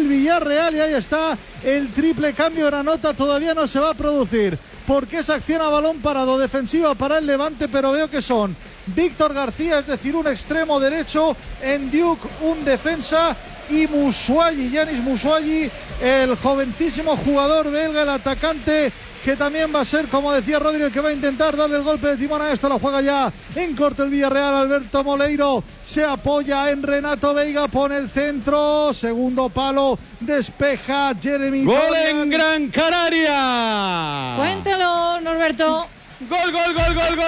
Villarreal y ahí está el triple cambio de la nota. Todavía no se va a producir porque es acción a balón parado defensiva para el Levante, pero veo que son Víctor García, es decir, un extremo derecho, Ndiuk, un defensa, y Moussouayi, Yanis Moussouayi, el jovencísimo jugador belga, el atacante, que también va a ser, como decía Rodri, el que va a intentar darle el golpe de timón a esto. La juega ya en corto el Villarreal. Alberto Moleiro se apoya en Renato Veiga, pone el centro, segundo palo, despeja Jeremy ¡Gol Dorian. en Gran Canaria! Cuéntalo, Norberto. ¡Gol, gol, gol, gol, gol!